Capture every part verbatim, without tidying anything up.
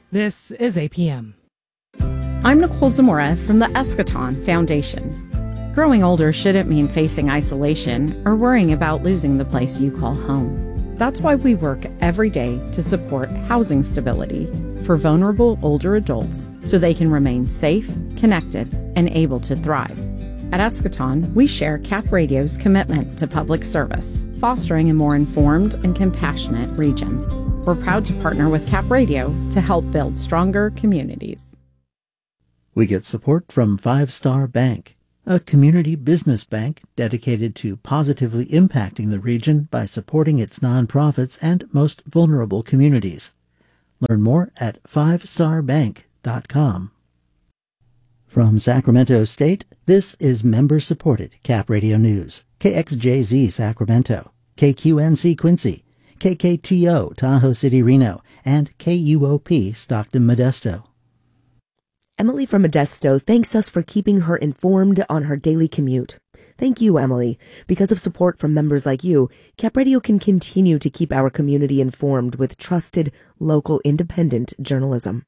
This is A P M. I'm Nicole Zamora from the Eschaton Foundation. Growing older shouldn't mean facing isolation or worrying about losing the place you call home. That's why we work every day to support housing stability for vulnerable older adults so they can remain safe, connected, and able to thrive. At Eschaton, we share Cap Radio's commitment to public service, fostering a more informed and compassionate region. We're proud to partner with Cap Radio to help build stronger communities. We get support from Five Star Bank, a community business bank dedicated to positively impacting the region by supporting its nonprofits and most vulnerable communities. Learn more at five star bank dot com. From Sacramento State, this is member-supported Cap Radio News. K X J Z Sacramento, K Q N C Quincy, K K T O Tahoe City Reno, and K U O P Stockton Modesto. Emily from Modesto thanks us for keeping her informed on her daily commute. Thank you, Emily. Because of support from members like you, Cap Radio can continue to keep our community informed with trusted, local, independent journalism.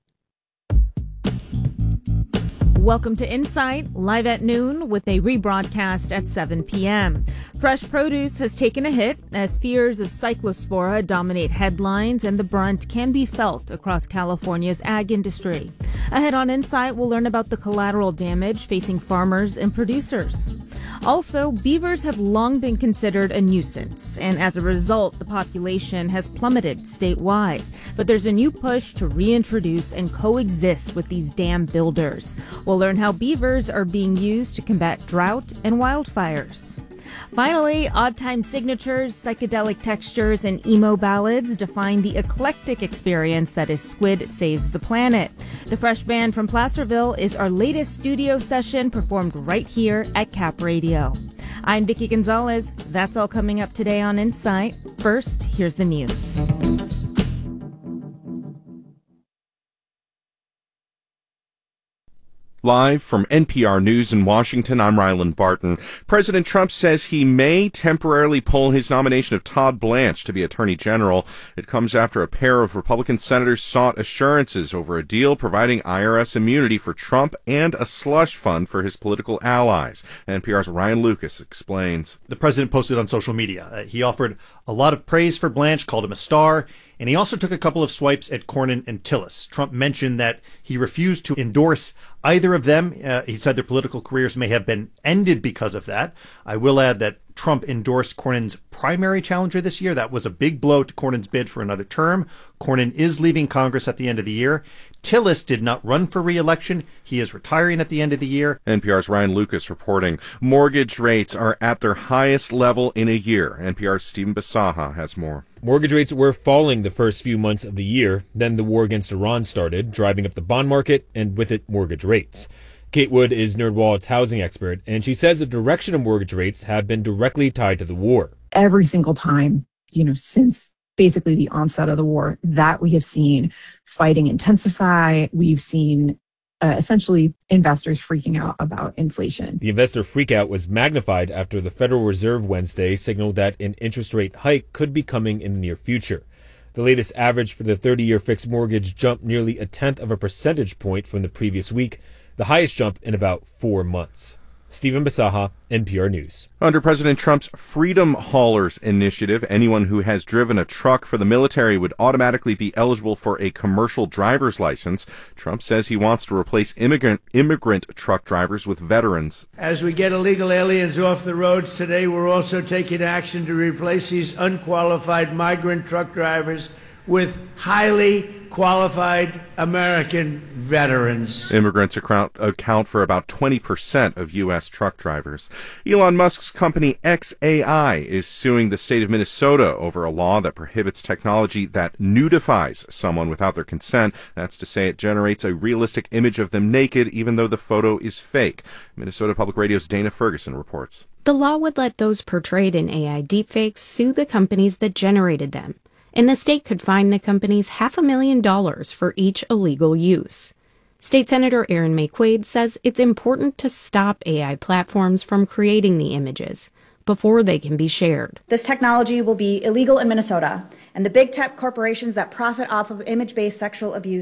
Welcome to Insight, live at noon with a rebroadcast at seven p.m. Fresh produce has taken a hit as fears of cyclospora dominate headlines, and the brunt can be felt across California's ag industry. Ahead on Insight, we'll learn about the collateral damage facing farmers and producers. Also, beavers have long been considered a nuisance, and as a result, the population has plummeted statewide. But there's a new push to reintroduce and coexist with these dam builders. We'll learn how beavers are being used to combat drought and wildfires. Finally, odd time signatures, psychedelic textures, and emo ballads define the eclectic experience that is Squid Saves the Planet. The Fresh Band from Placerville is our latest studio session performed right here at Cap Radio. I'm Vicki Gonzalez. That's all coming up today on Insight. First, here's the news. Live from N P R News in Washington, I'm Ryland Barton. President Trump says he may temporarily pull his nomination of Todd Blanche to be Attorney General. It comes after a pair of Republican senators sought assurances over a deal providing I R S immunity for Trump and a slush fund for his political allies. N P R's Ryan Lucas explains. The president posted on social media. Uh, he offered a lot of praise for Blanche, called him a star, and he also took a couple of swipes at Cornyn and Tillis. Trump mentioned that he refused to endorse either of them. Uh, he said their political careers may have been ended because of that. I will add that Trump endorsed Cornyn's primary challenger this year. That was a big blow to Cornyn's bid for another term. Cornyn is leaving Congress at the end of the year. Tillis did not run for re-election. He is retiring at the end of the year. N P R's Ryan Lucas reporting. Mortgage rates are at their highest level in a year. N P R's Stephen Basaha has more. Mortgage rates were falling the first few months of the year. Then the war against Iran started, driving up the bond market and with it mortgage rates. Kate Wood is NerdWallet's housing expert, and she says the direction of mortgage rates have been directly tied to the war. Every single time, you know, since basically the onset of the war, that we have seen fighting intensify. We've seen uh, essentially investors freaking out about inflation. The investor freakout was magnified after the Federal Reserve Wednesday signaled that an interest rate hike could be coming in the near future. The latest average for the thirty-year fixed mortgage jumped nearly a tenth of a percentage point from the previous week, the highest jump in about four months. Stephen Basaha, N P R News. Under President Trump's Freedom Haulers initiative, anyone who has driven a truck for the military would automatically be eligible for a commercial driver's license. Trump says he wants to replace immigrant immigrant truck drivers with veterans. As we get illegal aliens off the roads today, we're also taking action to replace these unqualified migrant truck drivers with highly qualified American veterans. Immigrants account, account for about twenty percent of U S truck drivers. Elon Musk's company X A I is suing the state of Minnesota over a law that prohibits technology that nudifies someone without their consent. That's to say it generates a realistic image of them naked, even though the photo is fake. Minnesota Public Radio's Dana Ferguson reports. The law would let those portrayed in A I deepfakes sue the companies that generated them, and the state could fine the companies half a million dollars for each illegal use. State Senator Aaron May Quaid says it's important to stop A I platforms from creating the images before they can be shared. This technology will be illegal in Minnesota, and the big tech corporations that profit off of image-based sexual abuse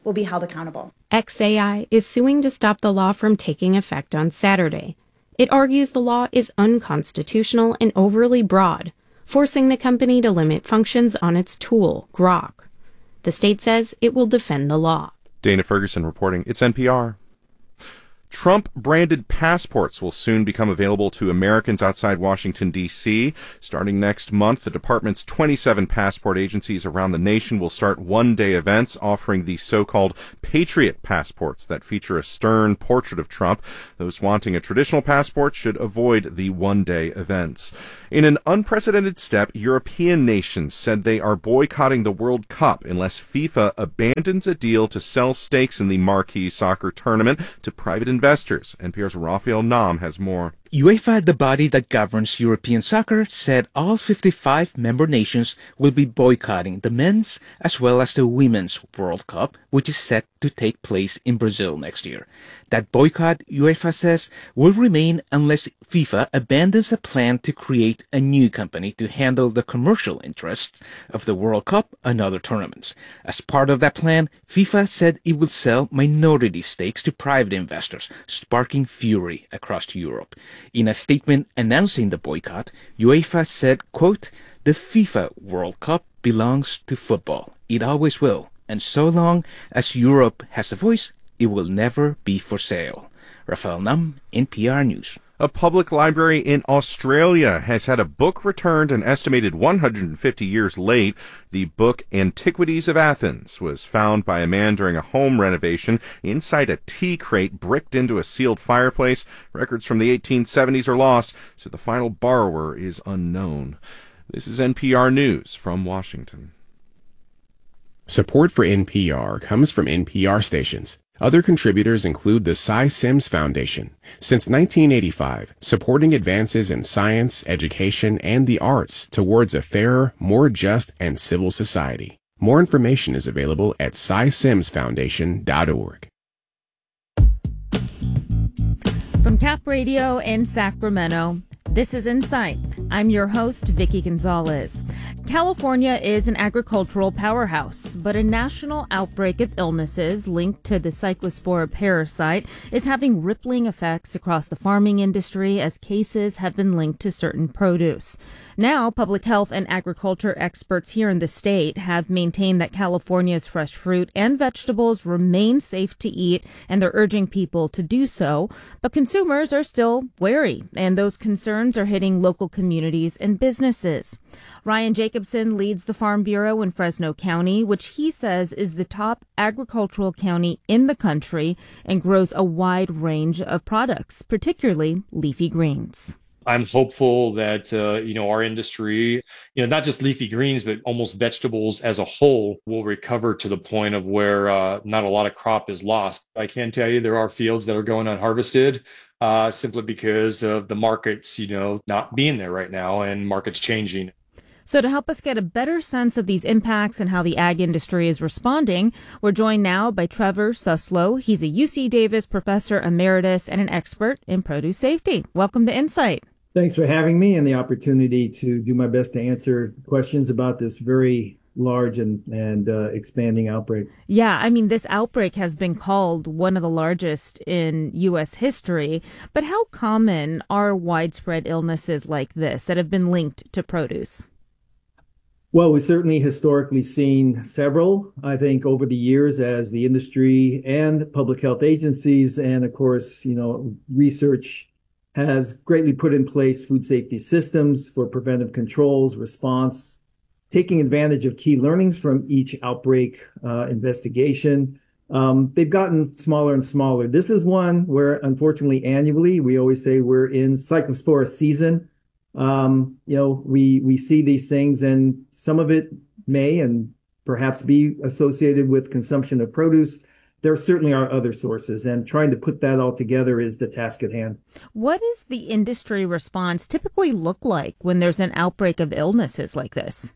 will be held accountable. X A I is suing to stop the law from taking effect on Saturday. It argues the law is unconstitutional and overly broad, forcing the company to limit functions on its tool, Grok. The state says it will defend the law. Dana Ferguson reporting. It's N P R. Trump-branded passports will soon become available to Americans outside Washington, D C Starting next month, the department's twenty-seven passport agencies around the nation will start one-day events offering the so-called Patriot passports that feature a stern portrait of Trump. Those wanting a traditional passport should avoid the one-day events. In an unprecedented step, European nations said they are boycotting the World Cup unless FIFA abandons a deal to sell stakes in the marquee soccer tournament to private investors. Investors. N P R's Rafael Nam has more. UEFA, the body that governs European soccer, said all fifty-five member nations will be boycotting the men's as well as the women's World Cup, which is set to take place in Brazil next year. That boycott, UEFA says, will remain unless FIFA abandons a plan to create a new company to handle the commercial interests of the World Cup and other tournaments. As part of that plan, FIFA said it would sell minority stakes to private investors, sparking fury across Europe. In a statement announcing the boycott, UEFA said, quote, "The FIFA World Cup belongs to football. It always will. And so long as Europe has a voice, it will never be for sale." Rafael Nam, N P R News. A public library in Australia has had a book returned an estimated one hundred fifty years late. The book Antiquities of Athens was found by a man during a home renovation inside a tea crate bricked into a sealed fireplace. Records from the eighteen seventies are lost, so the final borrower is unknown. This is N P R News from Washington. Support for N P R comes from N P R stations. Other contributors include the Cy Sims Foundation. Since nineteen eighty-five, supporting advances in science, education, and the arts towards a fairer, more just, and civil society. More information is available at cy sims foundation dot org. From Cap Radio in Sacramento, this is Insight. I'm your host, Vicky Gonzalez. California is an agricultural powerhouse, but a national outbreak of illnesses linked to the Cyclospora parasite is having rippling effects across the farming industry as cases have been linked to certain produce. Now, public health and agriculture experts here in the state have maintained that California's fresh fruit and vegetables remain safe to eat, and they're urging people to do so. But consumers are still wary, and those concerns are hitting local communities and businesses. Ryan Jacobson leads the Farm Bureau in Fresno County, which he says is the top agricultural county in the country and grows a wide range of products, particularly leafy greens. I'm hopeful that, uh, you know, our industry, you know, not just leafy greens, but almost vegetables as a whole will recover to the point of where uh, not a lot of crop is lost. I can tell you there are fields that are going unharvested uh, simply because of the markets, you know, not being there right now and markets changing. So to help us get a better sense of these impacts and how the ag industry is responding, we're joined now by Trevor Suslow. He's a U C Davis professor emeritus and an expert in produce safety. Welcome to Insight. Thanks for having me and the opportunity to do my best to answer questions about this very large and, and uh, expanding outbreak. Yeah, I mean, this outbreak has been called one of the largest in U S history. But how common are widespread illnesses like this that have been linked to produce? Well, we've certainly historically seen several, I think, over the years as the industry and public health agencies and, of course, you know, research has greatly put in place food safety systems for preventive controls, response, taking advantage of key learnings from each outbreak uh, investigation. Um, they've gotten smaller and smaller. This is one where, unfortunately, annually, we always say we're in Cyclospora season. Um, you know, we we see these things, and some of it may and perhaps be associated with consumption of produce. There certainly are other sources, and trying to put that all together is the task at hand. What does the industry response typically look like when there's an outbreak of illnesses like this?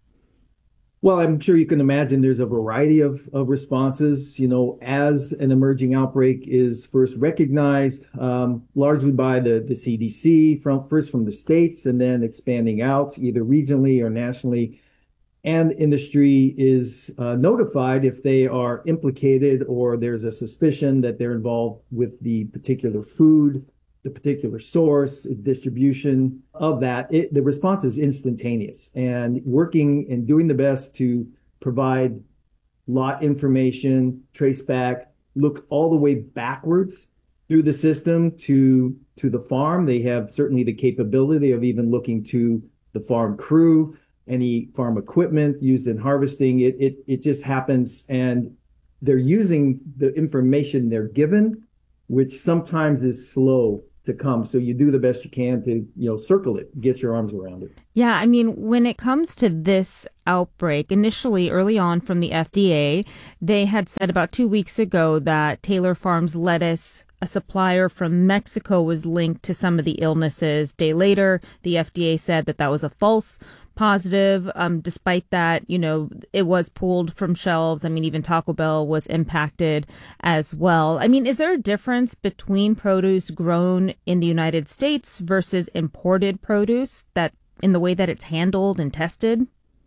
Well, I'm sure you can imagine there's a variety of, of responses. You know, as an emerging outbreak is first recognized, um, largely by the, the C D C, from first from the states and then expanding out either regionally or nationally. and industry is uh, notified if they are implicated or there's a suspicion that they're involved with the particular food, the particular source, distribution of that. It, the response is instantaneous, and working and doing the best to provide lot information, trace back, look all the way backwards through the system to to the farm. They have certainly the capability of even looking to the farm crew, any farm equipment used in harvesting. It it it just happens, and they're using the information they're given, which sometimes is slow to come. So you do the best you can to, you know, circle it, get your arms around it. Yeah, I mean, when it comes to this outbreak, initially early on from the F D A, they had said about two weeks ago that Taylor Farms lettuce, a supplier from Mexico, was linked to some of the illnesses. Day later, the F D A said that that was a false positive. Um, despite that, you know, it was pulled from shelves. I mean, even Taco Bell was impacted as well. I mean, is there a difference between produce grown in the United States versus imported produce, that in the way that it's handled and tested?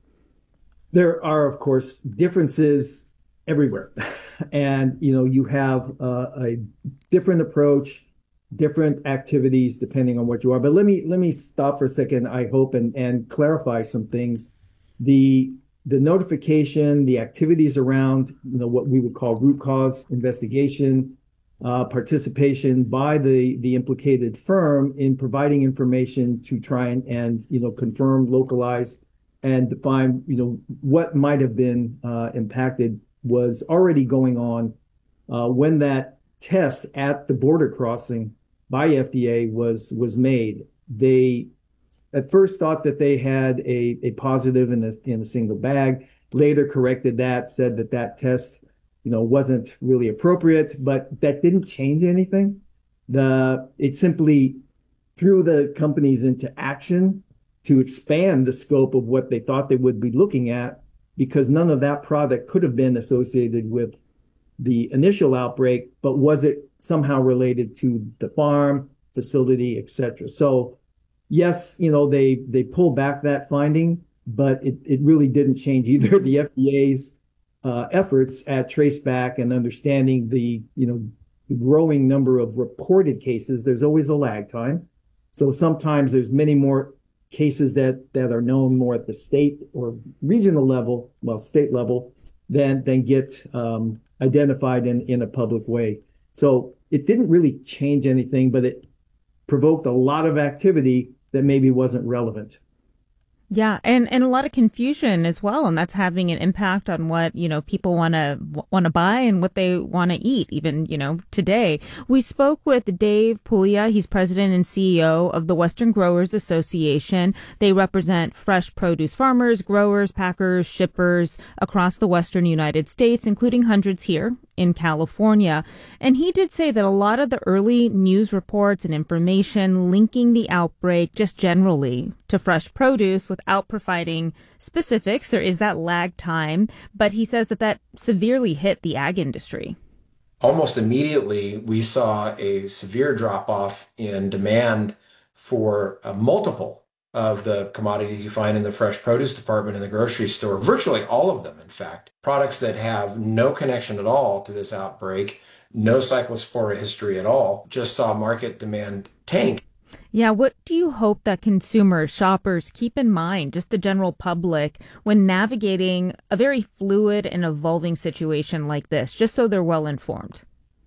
There are, of course, differences everywhere. And, you know, you have uh, a different approach, different activities depending on what you are. But let me let me stop for a second, I hope, and, and clarify some things. The the notification, the activities around, you know, what we would call root cause investigation, uh, participation by the the implicated firm in providing information to try and, and you know, confirm, localize, and define, you know, what might have been uh, impacted was already going on uh, when that test at the border crossing by F D A was was made. They at first thought that they had a, a positive in a, in a single bag, later corrected that, said that that test, you know, wasn't really appropriate, but that didn't change anything. The it simply threw the companies into action to expand the scope of what they thought they would be looking at, because none of that product could have been associated with the initial outbreak, but was it somehow related to the farm, facility, et cetera? So yes, you know, they they pulled back that finding, but it, it really didn't change either the F D A's uh, efforts at traceback and understanding the, you know, the growing number of reported cases. There's always a lag time. So sometimes there's many more cases that, that are known more at the state or regional level, well, state level, than, than get um, identified in, in a public way. So it didn't really change anything, but it provoked a lot of activity that maybe wasn't relevant. Yeah, and, and a lot of confusion as well, and that's having an impact on what, you know, people want to want to buy and what they want to eat, even, you know, today. We spoke with Dave Puglia. He's president and C E O of the Western Growers Association. They represent fresh produce farmers, growers, packers, shippers across the western United States, including hundreds here in California. And he did say that a lot of the early news reports and information linking the outbreak just generally to fresh produce without providing specifics, there is that lag time, but he says that that severely hit the ag industry. Almost immediately, we saw a severe drop-off in demand for uh, multiple of the commodities you find in the fresh produce department in the grocery store, virtually all of them, in fact. Products that have no connection at all to this outbreak, no cyclospora history at all, just saw market demand tank. Yeah, what do you hope that consumers, shoppers keep in mind, just the general public, when navigating a very fluid and evolving situation like this, just so they're well informed?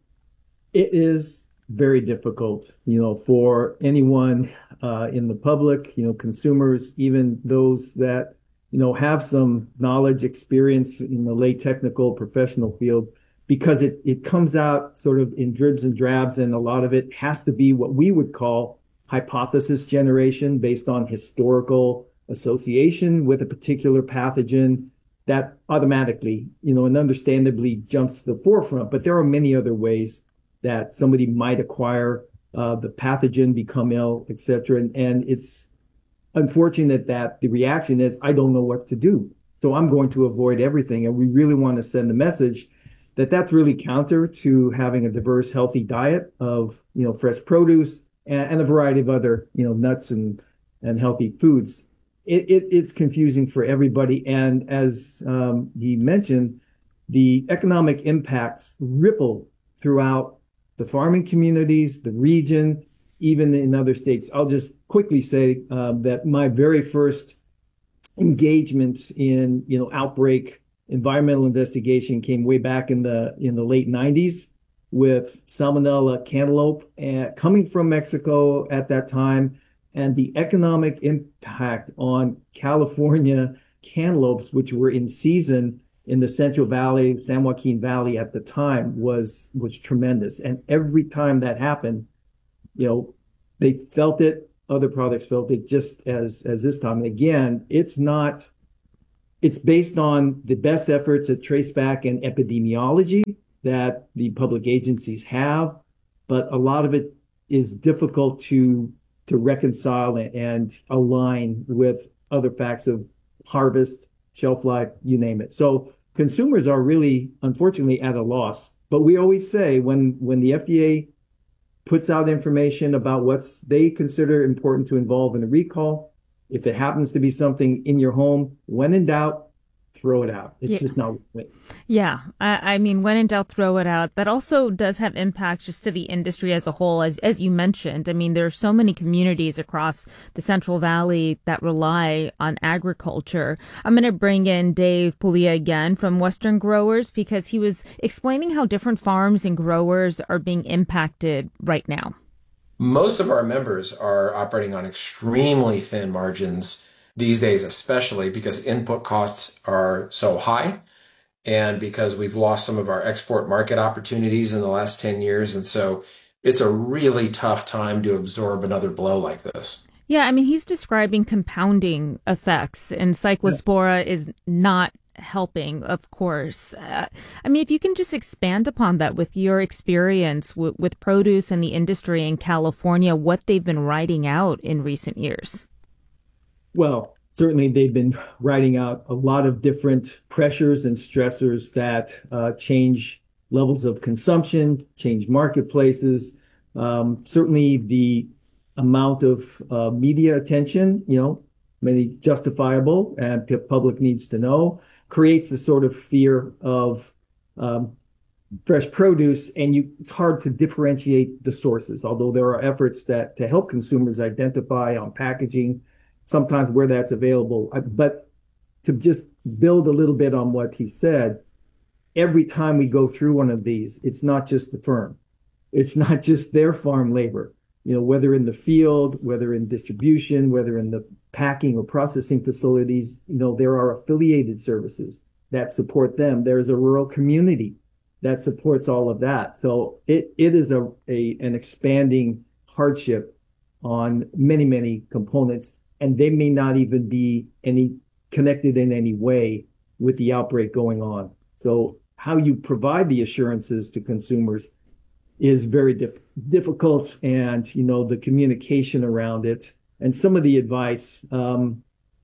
It is very difficult, you know, for anyone uh, in the public, you know, consumers, even those that, you know, have some knowledge, experience in the lay technical professional field, because it, it comes out sort of in dribs and drabs, and a lot of it has to be what we would call hypothesis generation based on historical association with a particular pathogen that automatically, you know, and understandably jumps to the forefront. But there are many other ways that somebody might acquire uh, the pathogen, become ill, et cetera. And, and it's unfortunate that the reaction is, I don't know what to do, so I'm going to avoid everything. And we really want to send the message that that's really counter to having a diverse, healthy diet of, you know, fresh produce and, and a variety of other, you know, nuts and, and healthy foods. it, it it's confusing for everybody. And as um, he mentioned, the economic impacts ripple throughout the farming communities, the region, even in other states. I'll just quickly say uh, that my very first engagements in, you know, outbreak environmental investigation came way back in the in the late nineties with Salmonella cantaloupe and coming from Mexico at that time, and the economic impact on California cantaloupes, which were in season in the Central Valley, San Joaquin Valley at the time, was was tremendous. And every time that happened, you know, they felt it. Other products felt it just as as this time. And again, it's not. It's based on the best efforts at traceback and epidemiology that the public agencies have, but a lot of it is difficult to to reconcile and align with other facts of harvest, shelf life, you name it. So consumers are really, unfortunately, at a loss. But we always say when when the F D A puts out information about what's they consider important to involve in a recall, if it happens to be something in your home, when in doubt, throw it out. It's yeah. just not worth it. Yeah. I, I mean, when in doubt, throw it out. That also does have impacts just to the industry as a whole, as as you mentioned. I mean, there are so many communities across the Central Valley that rely on agriculture. I'm going to bring in Dave Puglia again from Western Growers because he was explaining how different farms and growers are being impacted right now. Most of our members are operating on extremely thin margins these days, especially because input costs are so high and because we've lost some of our export market opportunities in the last ten years. And so it's a really tough time to absorb another blow like this. Yeah, I mean, he's describing compounding effects, and Cyclospora yeah. is not helping, of course. Uh, I mean, if you can just expand upon that with your experience w- with produce and the industry in California, what they've been writing out in recent years. Well, certainly they've been writing out a lot of different pressures and stressors that uh, change levels of consumption, change marketplaces. Um, certainly the amount of uh, media attention, you know, many justifiable and the public needs to know, creates a sort of fear of um, fresh produce, and you, it's hard to differentiate the sources, although there are efforts that to help consumers identify on packaging, sometimes where that's available. But to just build a little bit on what he said, every time we go through one of these, it's not just the firm. It's not just their farm labor, you know, whether in the field, whether in distribution, whether in the packing or processing facilities, you know, there are affiliated services that support them. There's a rural community that supports all of that. So it, it is a, a an expanding hardship on many, many components. And they may not even be any connected in any way with the outbreak going on. So how you provide the assurances to consumers is very diff- difficult, and you know the communication around it and some of the advice, um,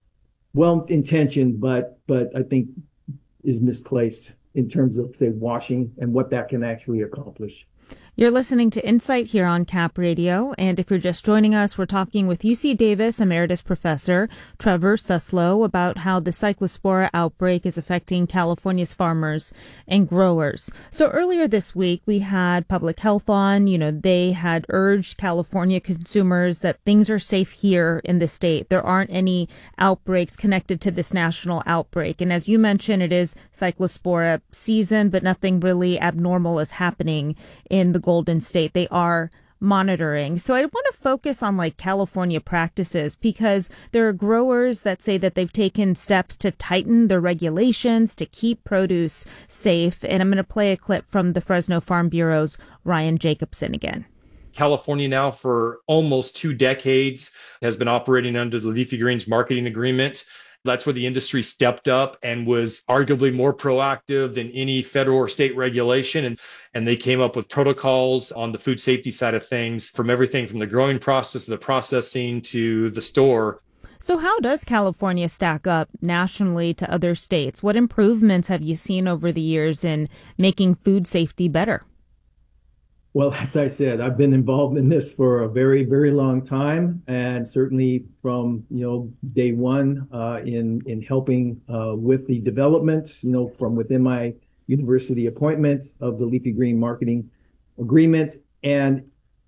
well intentioned, but but I think is misplaced in terms of, say, washing and what that can actually accomplish. You're listening to Insight here on Cap Radio, and if you're just joining us, we're talking with U C Davis Emeritus Professor Trevor Suslow about how the Cyclospora outbreak is affecting California's farmers and growers. So earlier this week, we had Public Health on. You know, they had urged California consumers that things are safe here in the state. There aren't any outbreaks connected to this national outbreak. And as you mentioned, it is Cyclospora season, but nothing really abnormal is happening in the Golden State. They are monitoring. So I want to focus on like California practices, because there are growers that say that they've taken steps to tighten their regulations to keep produce safe. And I'm going to play a clip from the Fresno Farm Bureau's Ryan Jacobson again. California now for almost two decades has been operating under the Leafy Greens marketing agreement. That's where the industry stepped up and was arguably more proactive than any federal or state regulation. And, and they came up with protocols on the food safety side of things, from everything from the growing process to the processing to the store. So how does California stack up nationally to other states? What improvements have you seen over the years in making food safety better? Well, as I said, I've been involved in this for a very, very long time, and certainly from you know day one uh, in in helping uh, with the development, you know, from within my university appointment of the Leafy Green Marketing Agreement, and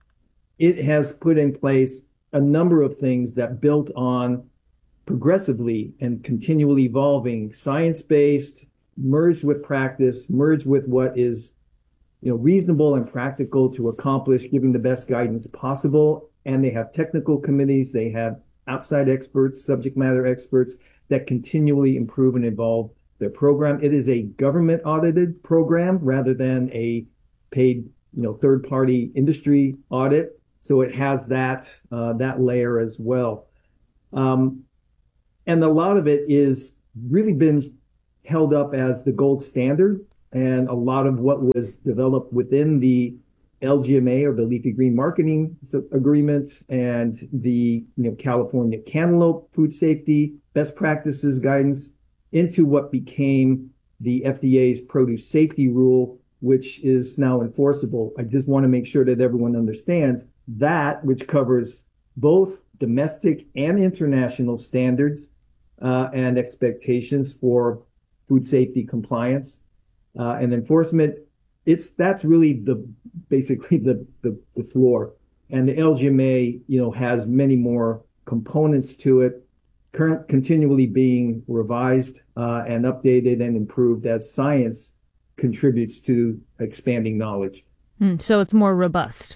it has put in place a number of things that built on progressively and continually evolving science-based, merged with practice, merged with what is you know, reasonable and practical to accomplish, giving the best guidance possible. And they have technical committees, they have outside experts, subject matter experts that continually improve and evolve their program. It is a government audited program rather than a paid, you know, third party industry audit. So it has that, uh, that layer as well. Um, and a lot of it is really been held up as the gold standard. And a lot of what was developed within the L G M A, or the Leafy Green Marketing Agreement, and the you know California Cantaloupe Food Safety Best Practices Guidance into what became the F D A's Produce Safety Rule, which is now enforceable. I just want to make sure that everyone understands that, which covers both domestic and international standards uh, and expectations for food safety compliance. Uh, and enforcement, it's that's really the basically the, the the floor. And the L G M A, you know, has many more components to it, current continually being revised uh, and updated and improved as science contributes to expanding knowledge. Mm, so it's more robust.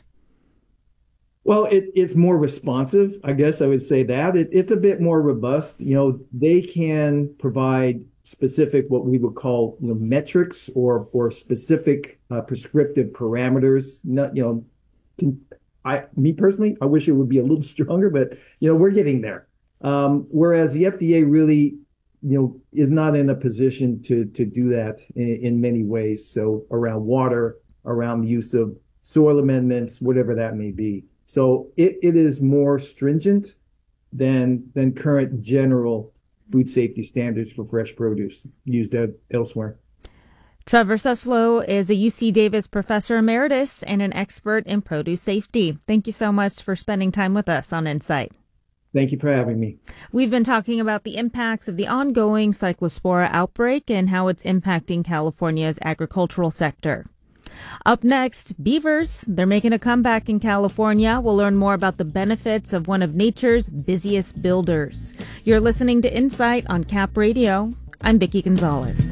Well, it, it's more responsive, I guess I would say that. It, it's a bit more robust. You know, they can provide specific, what we would call, you know, metrics or or specific uh, prescriptive parameters. Not, you know, can, I me personally, I wish it would be a little stronger, but you know, we're getting there. Um, whereas the F D A really, you know, is not in a position to to do that in, in many ways. So around water, around the use of soil amendments, whatever that may be. So it, it is more stringent than than current general food safety standards for fresh produce used elsewhere. Trevor Suslow is a U C Davis professor emeritus and an expert in produce safety. Thank you so much for spending time with us on Insight. Thank you for having me. We've been talking about the impacts of the ongoing Cyclospora outbreak and how it's impacting California's agricultural sector. Up next, beavers. They're making a comeback in California. We'll learn more about the benefits of one of nature's busiest builders. You're listening to Insight on Cap Radio. I'm Vicki Gonzalez.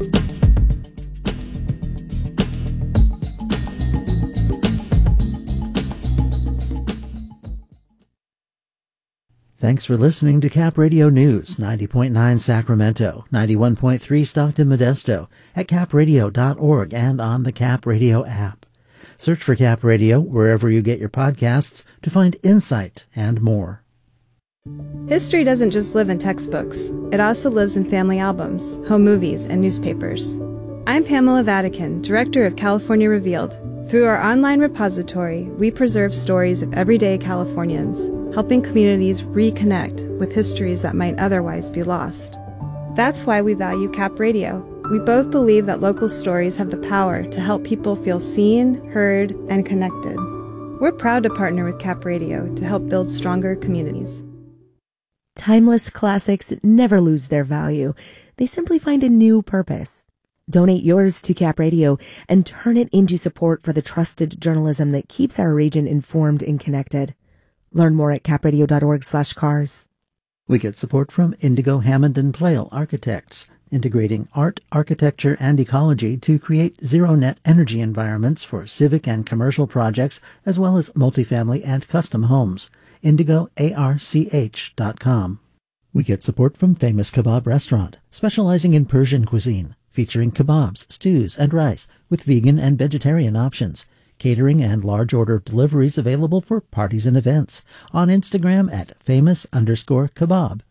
Thanks for listening to Cap Radio News, ninety point nine Sacramento, ninety-one point three Stockton Modesto, at cap radio dot org and on the Cap Radio app. Search for Cap Radio wherever you get your podcasts to find insight and more. History doesn't just live in textbooks. It also lives in family albums, home movies, and newspapers. I'm Pamela Vatican, Director of California Revealed. Through our online repository, we preserve stories of everyday Californians, helping communities reconnect with histories that might otherwise be lost. That's why we value Cap Radio. We both believe that local stories have the power to help people feel seen, heard, and connected. We're proud to partner with Cap Radio to help build stronger communities. Timeless classics never lose their value. They simply find a new purpose. Donate yours to Cap Radio and turn it into support for the trusted journalism that keeps our region informed and connected. Learn more at cap radio dot org slash cars. We get support from Indigo Hammond and Plale Architects, integrating art, architecture, and ecology to create zero-net energy environments for civic and commercial projects, as well as multifamily and custom homes. indigo arch dot com. We get support from Famous Kebab Restaurant, specializing in Persian cuisine, featuring kebabs, stews, and rice, with vegan and vegetarian options. Catering and large order deliveries available for parties and events. On Instagram at famous underscore kebab.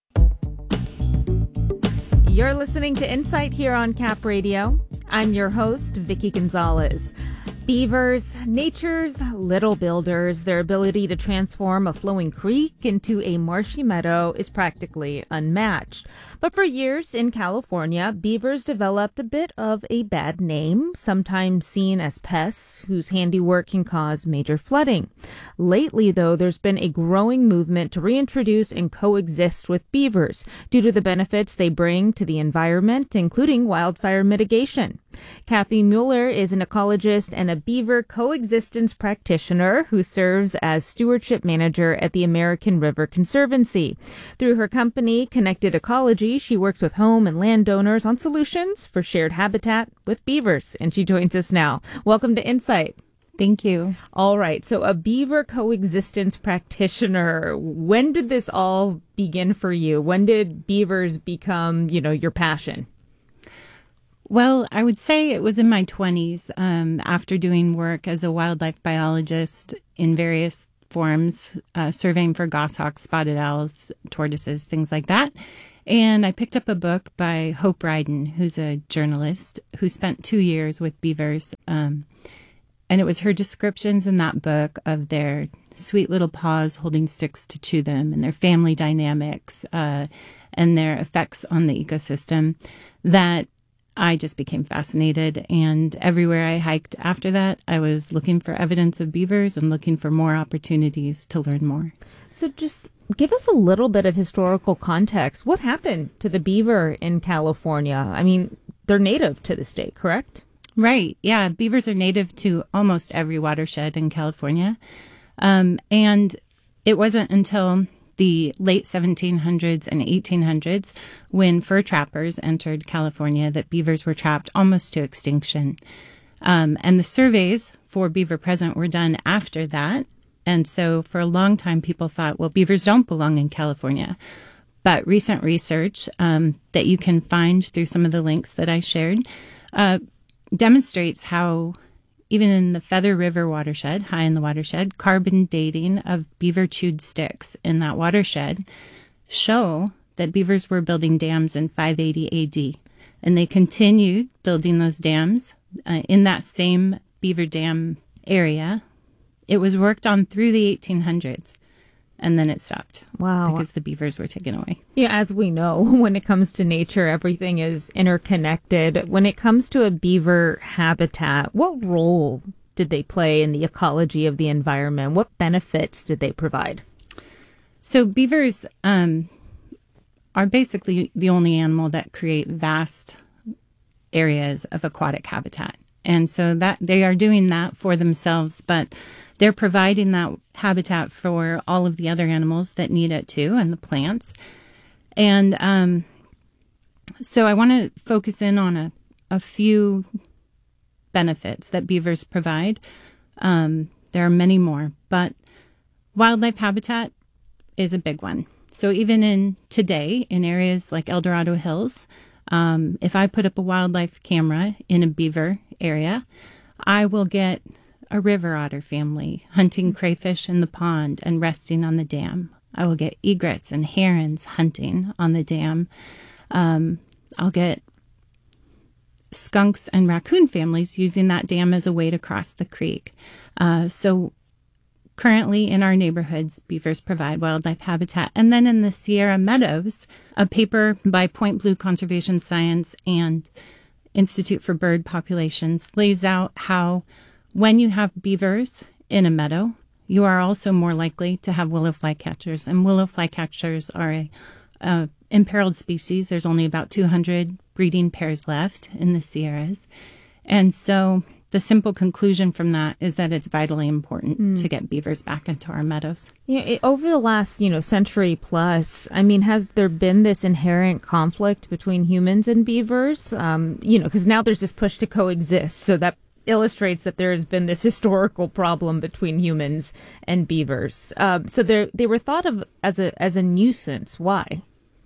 You're listening to Insight here on Cap Radio. I'm your host, Vicki Gonzalez. Beavers, nature's little builders. Their ability to transform a flowing creek into a marshy meadow is practically unmatched. But for years in California, beavers developed a bit of a bad name, sometimes seen as pests whose handiwork can cause major flooding. Lately, though, there's been a growing movement to reintroduce and coexist with beavers due to the benefits they bring to the environment, including wildfire mitigation. Kathy Mueller is an ecologist and a beaver coexistence practitioner who serves as stewardship manager at the American River Conservancy. Through her company, Connected Ecology, she works with home and landowners on solutions for shared habitat with beavers, and she joins us now. Welcome to Insight. Thank you. All right. So a beaver coexistence practitioner. When did this all begin for you? When did beavers become, you know, your passion? Well, I would say it was in my twenties, um, after doing work as a wildlife biologist in various forms, uh, surveying for goshawks, spotted owls, tortoises, things like that. And I picked up a book by Hope Ryden, who's a journalist who spent two years with beavers. Um, and it was her descriptions in that book of their sweet little paws holding sticks to chew them and their family dynamics, uh, and their effects on the ecosystem that I just became fascinated, and everywhere I hiked after that, I was looking for evidence of beavers and looking for more opportunities to learn more. So just give us a little bit of historical context. What happened to the beaver in California? I mean, they're native to the state, correct? Right. Yeah. Beavers are native to almost every watershed in California. Um, and it wasn't until the late seventeen hundreds and eighteen hundreds, when fur trappers entered California, that beavers were trapped almost to extinction. Um, and the surveys for beaver present were done after that. And so for a long time, people thought, well, beavers don't belong in California. But recent research um, that you can find through some of the links that I shared uh, demonstrates how even in the Feather River watershed, high in the watershed, carbon dating of beaver-chewed sticks in that watershed show that beavers were building dams in five eighty A D. And they continued building those dams uh, in that same beaver dam area. It was worked on through the eighteen hundreds. And then it stopped. Wow. Because the beavers were taken away. Yeah, as we know, when it comes to nature, everything is interconnected. When it comes to a beaver habitat, what role did they play in the ecology of the environment? What benefits did they provide? So beavers um, are basically the only animal that create vast areas of aquatic habitat. And so that they are doing that for themselves, but they're providing that habitat for all of the other animals that need it too, and the plants. And um, so I want to focus in on a, a few benefits that beavers provide. Um, there are many more, but wildlife habitat is a big one. So even in today, in areas like El Dorado Hills, um, if I put up a wildlife camera in a beaver area, I will get a river otter family hunting crayfish in the pond and resting on the dam. I will get egrets and herons hunting on the dam. Um, I'll get skunks and raccoon families using that dam as a way to cross the creek. Uh, so currently in our neighborhoods, beavers provide wildlife habitat. And then in the Sierra Meadows, a paper by Point Blue Conservation Science and Institute for Bird Populations lays out how when you have beavers in a meadow, you are also more likely to have willow flycatchers. And willow flycatchers are a uh, imperiled species. There's only about two hundred breeding pairs left in the Sierras. And so the simple conclusion from that is that it's vitally important mm. to get beavers back into our meadows. Yeah, it, over the last, you know, century plus, I mean, has there been this inherent conflict between humans and beavers? Um, you know, because now there's this push to coexist. So that illustrates that there has been this historical problem between humans and beavers. Um, so they they were thought of as a as a nuisance. Why?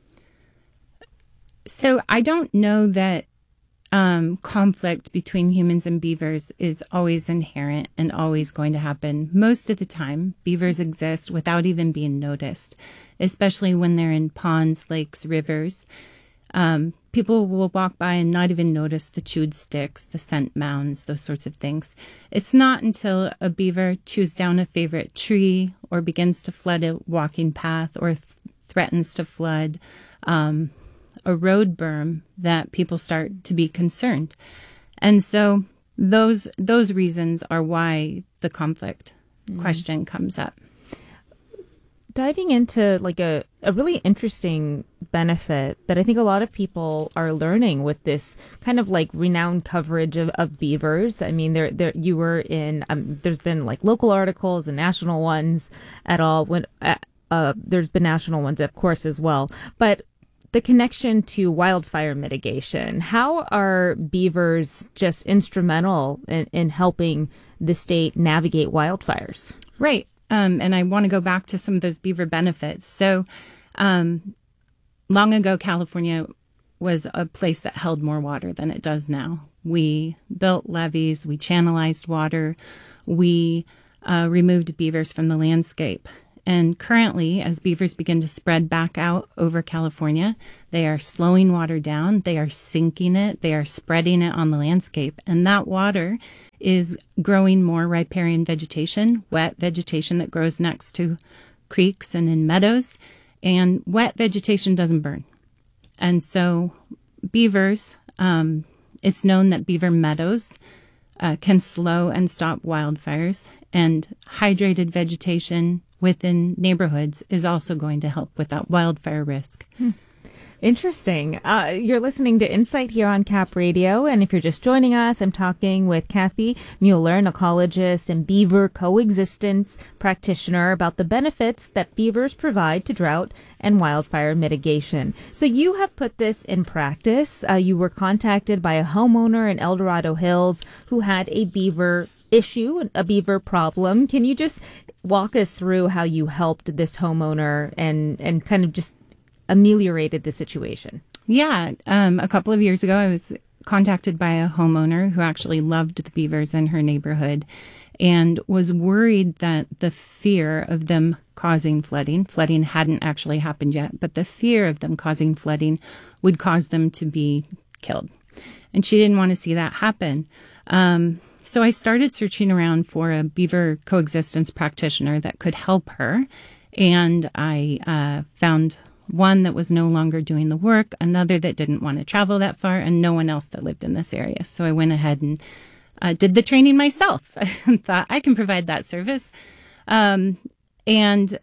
So I don't know that um, conflict between humans and beavers is always inherent and always going to happen. Most of the time, beavers exist without even being noticed, especially when they're in ponds, lakes, rivers. Um, people will walk by and not even notice the chewed sticks, the scent mounds, those sorts of things. It's not until a beaver chews down a favorite tree or begins to flood a walking path or th- threatens to flood um, a road berm that people start to be concerned. And so those those reasons are why the conflict mm. question comes up. Diving into like a, a really interesting benefit that I think a lot of people are learning with this kind of like renowned coverage of, of beavers. I mean, there, there, you were in, um, there's been like local articles and national ones at all. When uh, uh, there's been national ones, of course, as well. But the connection to wildfire mitigation, how are beavers just instrumental in, in helping the state navigate wildfires? Right. Um, and I want to go back to some of those beaver benefits. So um, long ago, California was a place that held more water than it does now. We built levees, we channelized water, we uh, removed beavers from the landscape. And currently, as beavers begin to spread back out over California, they are slowing water down, they are sinking it, they are spreading it on the landscape. And that water is growing more riparian vegetation, wet vegetation that grows next to creeks and in meadows. And wet vegetation doesn't burn. And so beavers, um, it's known that beaver meadows uh, can slow and stop wildfires, and hydrated vegetation within neighborhoods is also going to help with that wildfire risk. Hmm. Interesting. Uh, you're listening to Insight here on Cap Radio, and if you're just joining us, I'm talking with Kathy Mueller, an ecologist and beaver coexistence practitioner, about the benefits that beavers provide to drought and wildfire mitigation. So you have put this in practice. Uh, you were contacted by a homeowner in El Dorado Hills who had a beaver issue, a beaver problem. Can you just walk us through how you helped this homeowner and, and kind of just ameliorated the situation? Yeah. Um, a couple of years ago, I was contacted by a homeowner who actually loved the beavers in her neighborhood and was worried that the fear of them causing flooding, flooding hadn't actually happened yet, but the fear of them causing flooding would cause them to be killed. And she didn't want to see that happen. Um, so I started searching around for a beaver coexistence practitioner that could help her. And I uh, found one that was no longer doing the work, another that didn't want to travel that far, and no one else that lived in this area. So I went ahead and uh, did the training myself and thought I can provide that service. Um, and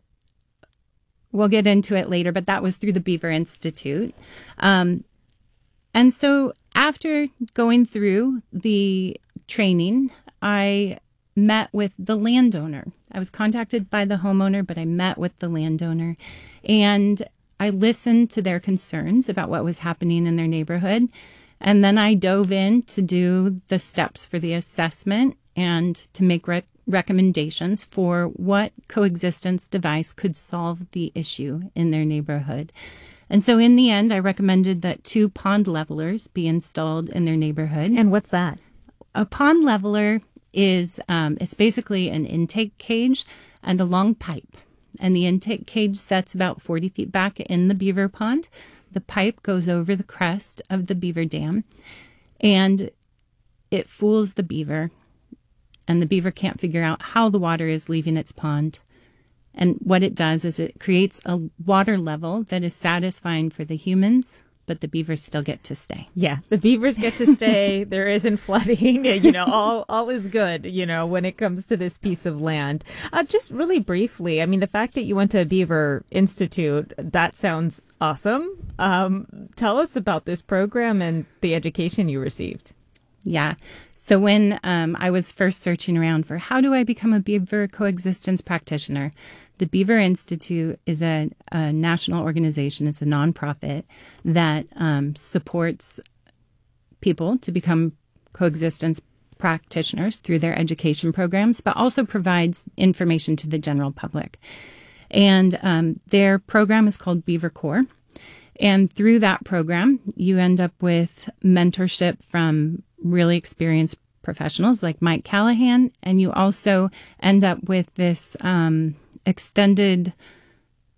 we'll get into it later, but that was through the Beaver Institute. Um, and so after going through the training, I met with the landowner. I was contacted by the homeowner, but I met with the landowner, and I listened to their concerns about what was happening in their neighborhood. And then I dove in to do the steps for the assessment and to make re- recommendations for what coexistence device could solve the issue in their neighborhood. And so in the end, I recommended that two pond levelers be installed in their neighborhood. And what's that? A pond leveler is, um, it's basically an intake cage and a long pipe. And the intake cage sets about forty feet back in the beaver pond. The pipe goes over the crest of the beaver dam, and it fools the beaver. And the beaver can't figure out how the water is leaving its pond. And what it does is it creates a water level that is satisfying for the humans, but the beavers still get to stay. Yeah, the beavers get to stay. There isn't flooding. You know, all all is good, you know, when it comes to this piece of land. Uh, just really briefly, I mean, the fact that you went to a Beaver Institute, that sounds awesome. Um, tell us about this program and the education you received. Yeah. So when um, I was first searching around for how do I become a beaver coexistence practitioner, the Beaver Institute is a, a national organization. It's a nonprofit that um, supports people to become coexistence practitioners through their education programs, but also provides information to the general public. And um, their program is called Beaver Core. And through that program, you end up with mentorship from really experienced professionals like Mike Callahan, and you also end up with this um, extended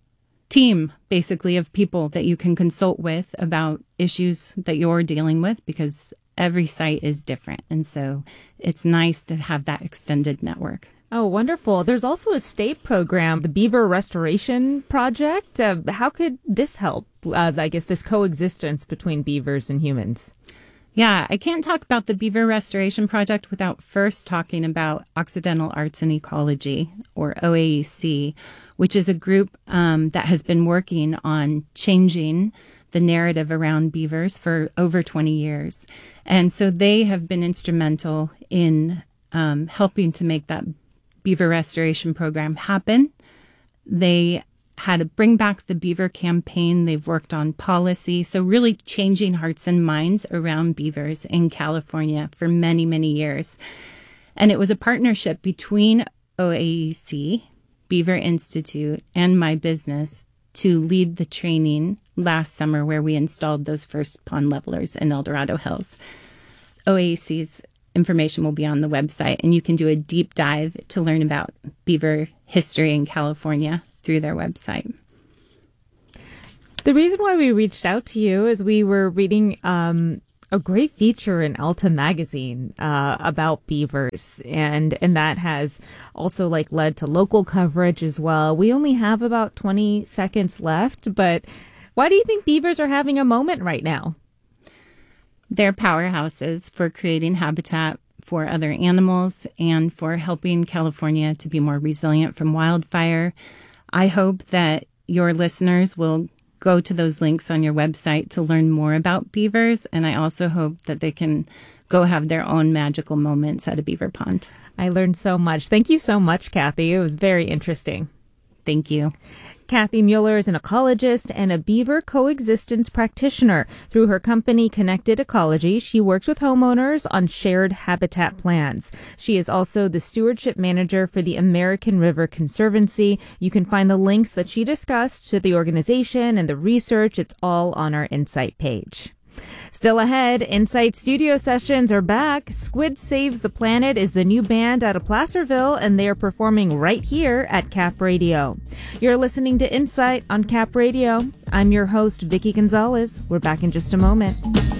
team, basically, of people that you can consult with about issues that you're dealing with, because every site is different. And so it's nice to have that extended network. Oh, wonderful. There's also a state program, the Beaver Restoration Project. Uh, how could this help, uh, I guess, this coexistence between beavers and humans? Yeah, I can't talk about the Beaver Restoration Project without first talking about Occidental Arts and Ecology, or O A E C, which is a group um, that has been working on changing the narrative around beavers for over twenty years. And so they have been instrumental in um, helping to make that beaver restoration program happen. They had a Bring Back the Beaver campaign. They've worked on policy. So really changing hearts and minds around beavers in California for many, many years. And it was a partnership between O A E C, Beaver Institute, and my business to lead the training last summer, where we installed those first pond levelers in El Dorado Hills. O A E C's information will be on the website, and you can do a deep dive to learn about beaver history in California through their website. The reason why we reached out to you is we were reading um, a great feature in Alta magazine uh, about beavers, and and that has also like led to local coverage as well. We only have about twenty seconds left, but why do you think beavers are having a moment right now? They're powerhouses for creating habitat for other animals and for helping California to be more resilient from wildfire. I hope that your listeners will go to those links on your website to learn more about beavers, and I also hope that they can go have their own magical moments at a beaver pond. I learned so much. Thank you so much, Kathy. It was very interesting. Thank you. Kathy Mueller is an ecologist and a beaver coexistence practitioner. Through her company, Connected Ecology, she works with homeowners on shared habitat plans. She is also the stewardship manager for the American River Conservancy. You can find the links that she discussed to the organization and the research. It's all on our Insight page. Still ahead, Insight studio sessions are back. Squid Saves the Planet is the new band out of Placerville, and they are performing right here at Cap Radio. You're listening to Insight on Cap Radio. I'm your host, Vicki Gonzalez. We're back in just a moment.